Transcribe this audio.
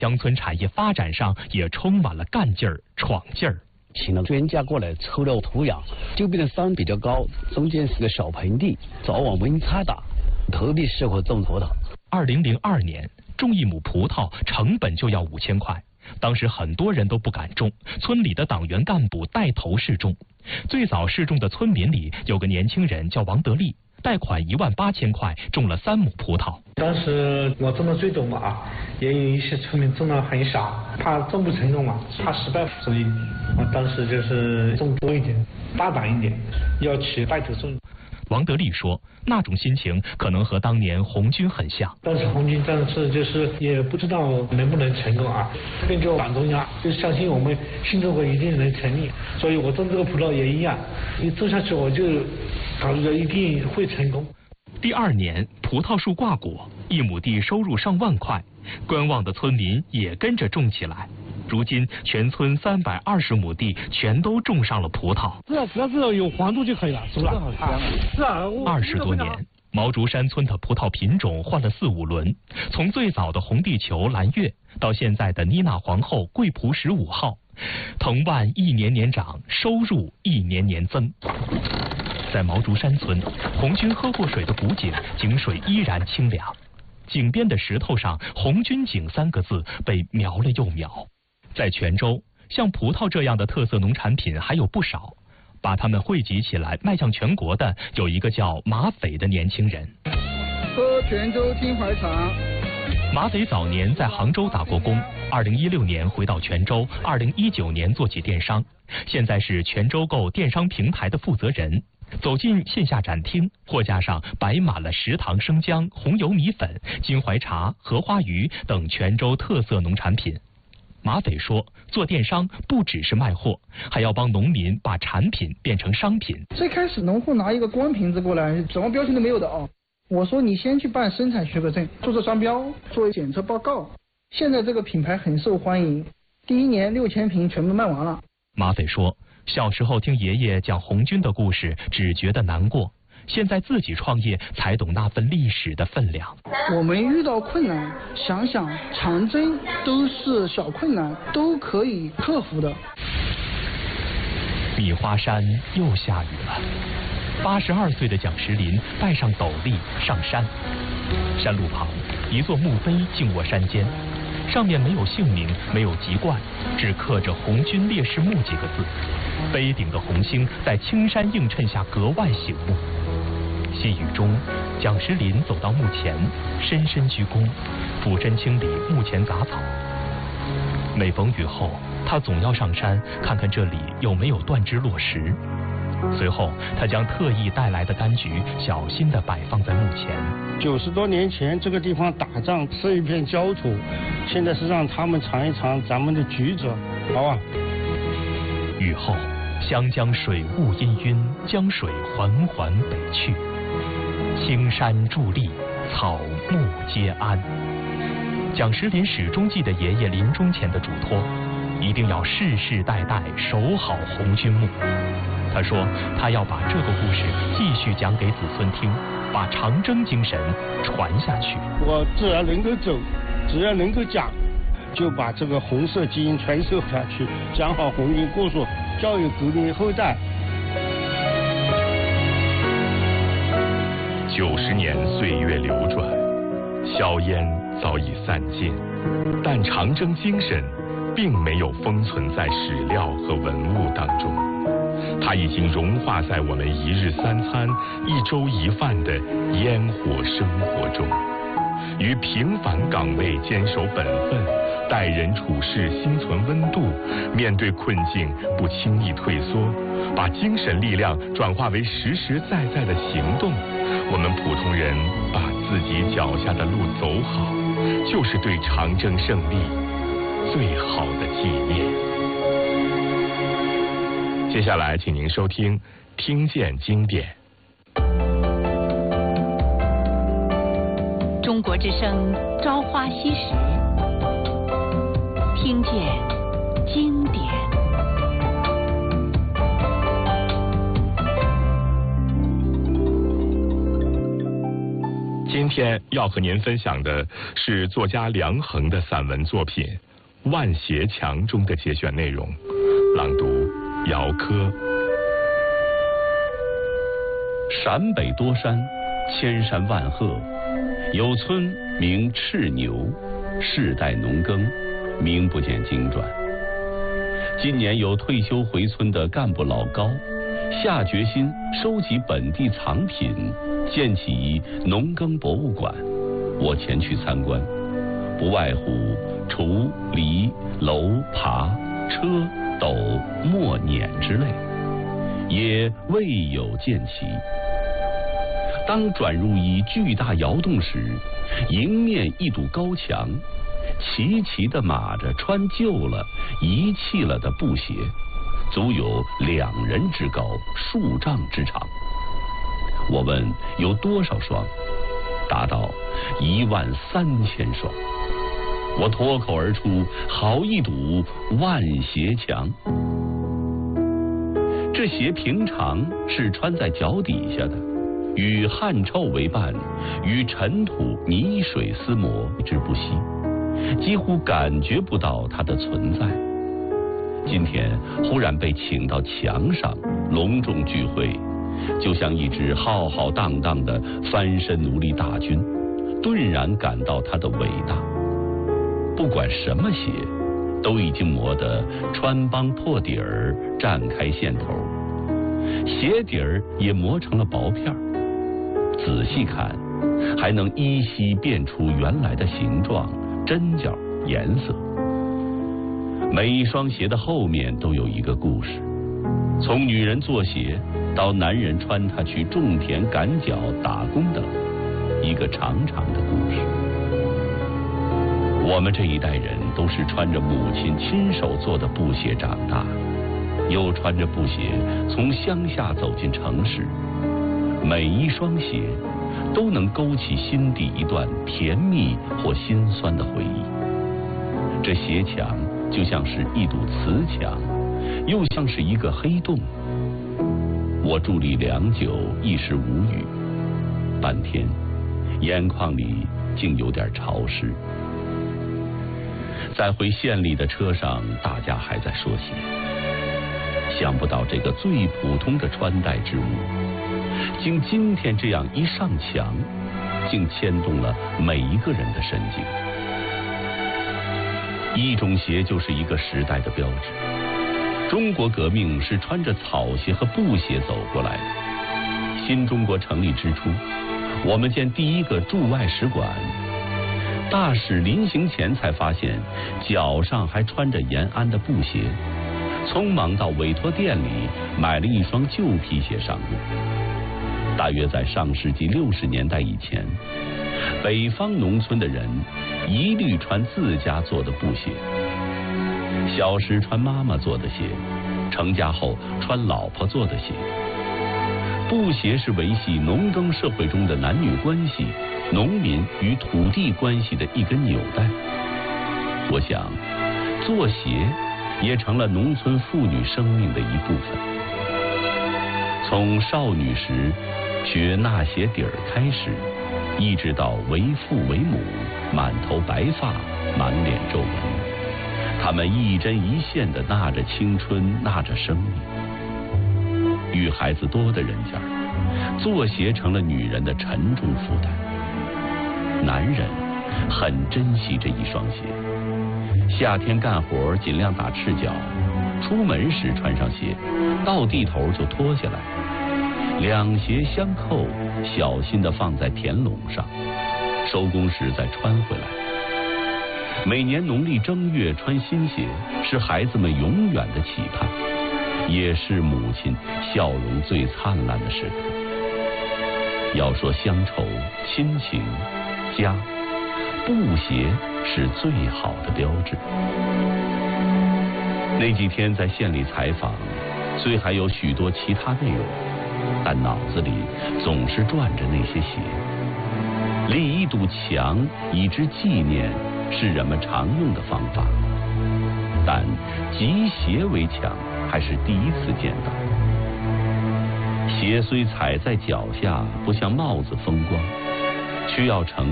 乡村产业发展上也充满了干劲儿、闯劲儿。 请了专家过来抽了土壤，就变成山比较高，中间是个小盆地，早晚温差大，特别适合种葡萄。 2002年，种1亩葡萄成本就要5000块。当时很多人都不敢种，村里的党员干部带头试种。最早试种的村民里有个年轻人叫王德利，贷款18000块种了3亩葡萄。 当时我种的最多嘛，也有一些村民种的很少，怕种不成功嘛，怕失败，所以我当时就是种多一点，大胆一点，要去带头种。 王德利说，那种心情可能和当年红军很像。 当时红军战士就是也不知道能不能成功啊，跟着党中央就相信我们新中国一定能成立，所以我种这个葡萄也一样，一种下去我就考虑着一定会成功。 第2年，葡萄树挂果，1亩地收入上万块，观望的村民也跟着种起来。如今，全村320亩地全都种上了葡萄。 只要是有黄度就可以了，是不是？是啊。 20多年，毛竹山村的葡萄品种换了4、5轮，从最早的红地球、蓝月，到现在的妮娜皇后、贵璞15号，藤蔓一年年长，收入一年年增。在毛竹山村，红军喝过水的古井，井水依然清凉。井边的石头上“红军井”3个字被描了又描。在泉州，像葡萄这样的特色农产品还有不少，把它们汇集起来迈向全国的有一个叫马匪的年轻人。 喝泉州金怀茶。 马匪早年在杭州打过工，2016年回到泉州，2019年做起电商，现在是泉州购电商平台的负责人。走进线下展厅，货架上摆满了食堂生姜、红油米粉、金怀茶、荷花鱼等泉州特色农产品。马匪说，做电商不只是卖货，还要帮农民把产品变成商品。 最开始农户拿一个光瓶子过来，什么标签都没有的啊。我说你先去办生产许可证，注册商标，作为检测报告。现在这个品牌很受欢迎，第1年6000瓶全部卖完了。 马匪说，小时候听爷爷讲红军的故事，只觉得难过，现在自己创业才懂那份历史的分量。 我们遇到困难，想想长征都是小困难，都可以克服的。 米花山又下雨了，82岁的蒋石林戴上斗笠上山。山路旁，一座墓碑静卧山间，上面没有姓名，没有籍贯，只刻着“红军烈士墓”几个字。碑顶的红星在青山映衬下格外醒目。细雨中，蒋石林走到墓前，深深鞠躬，俯身清理墓前杂草。每逢雨后，他总要上山看看这里有没有断枝落石。随后，他将特意带来的柑橘小心地摆放在墓前。 90多年前，这个地方打仗是一片焦土，现在是让他们尝一尝咱们的橘子，好吧？ 雨后，湘江水雾氤氲，江水缓缓北去。青山伫立，草木皆安。蒋石林始终记得爷爷临终前的嘱托，一定要世世代代守好红军墓。他说，他要把这个故事继续讲给子孙听，把长征精神传下去。 我只要能够走，只要能够讲，就把这个红色基因传授下去，讲好红军故事，教育革命后代。 90年岁月流转，硝烟早已散尽，但长征精神并没有封存在史料和文物当中，它已经融化在我们1日3餐、1周1饭的烟火生活中。于平凡岗位坚守本分，待人处事心存温度，面对困境不轻易退缩，把精神力量转化为实实在在的行动。我们普通人把自己脚下的路走好，就是对长征胜利最好的纪念。接下来请您收听《听见经典》。 中国之声《朝花夕拾》，听见经典。 今天要和您分享的是作家梁衡的散文作品《万斜墙》中的节选内容，朗读姚科。 陕北多山，千山万壑，有村名赤牛，世代农耕，名不见经传。今年有退休回村的干部老高，下决心收集本地藏品，建起农耕博物馆。我前去参观，不外乎锄、犁、篓、耙、车、斗、磨、碾之类，也未有见齐。当转入一巨大窑洞时，迎面一堵高墙，齐齐地码着穿旧了、遗弃了的布鞋，足有2人之高，数丈之长。我问有多少双，答道13000双。我脱口而出：好一堵万鞋墙！这鞋平常是穿在脚底下的，与汗臭为伴，与尘土泥水厮磨之不息，几乎感觉不到它的存在。今天忽然被请到墙上隆重聚会，就像一支浩浩荡荡的翻身奴隶大军，顿然感到它的伟大。不管什么鞋，都已经磨得穿帮破底儿，绽开线头，鞋底儿也磨成了薄片。仔细看，还能依稀辨出原来的形状、针脚、颜色。每一双鞋的后面都有一个故事，从女人做鞋到男人穿它去种田、赶脚、打工等，一个长长的故事。我们这一代人都是穿着母亲亲手做的布鞋长大，又穿着布鞋从乡下走进城市，每一双鞋都能勾起心底一段甜蜜或心酸的回忆。这鞋墙就像是一堵瓷墙，又像是一个黑洞。我伫立良久，一时无语，半天眼眶里竟有点潮湿。在回县里的车上，大家还在说鞋，想不到这个最普通的穿戴之物，经今天这样一上墙，竟牵动了每一个人的神经。一种鞋就是一个时代的标志。中国革命是穿着草鞋和布鞋走过来的。新中国成立之初，我们建第一个驻外使馆，大使临行前才发现脚上还穿着延安的布鞋，匆忙到委托店里买了一双旧皮鞋上路。大约在上世纪60年代以前，北方农村的人一律穿自家做的布鞋，小时穿妈妈做的鞋，成家后穿老婆做的鞋。布鞋是维系农耕社会中的男女关系、农民与土地关系的一根纽带。我想，做鞋也成了农村妇女生命的一部分。从少女时学纳鞋底儿开始，一直到为父为母，满头白发，满脸皱纹，他们一针一线地纳着青春，纳着生命。与孩子多的人家，做鞋成了女人的沉重负担。男人很珍惜这一双鞋，夏天干活尽量打赤脚，出门时穿上鞋，到地头就脱下来，两鞋相扣，小心地放在田垄上，收工时再穿回来。每年农历正月穿新鞋，是孩子们永远的期盼，也是母亲笑容最灿烂的时刻。要说乡愁、亲情、家，布鞋是最好的标志。那几天在县里采访，虽还有许多其他内容，但脑子里总是转着那些鞋。立一堵墙以之纪念，是人们常用的方法，但集鞋为墙还是第一次见到。鞋虽踩在脚下不像帽子风光， 需要成